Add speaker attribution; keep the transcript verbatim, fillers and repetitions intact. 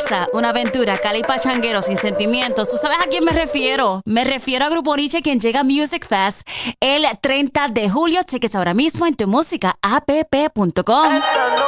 Speaker 1: Salsa, una aventura, cali pachanguero sin sentimientos. ¿Tú sabes a quién me refiero? Me refiero a Grupo Nietzsche, quien llega a Music Fest el treinta de julio. Cheques ahora mismo en tu música app punto com.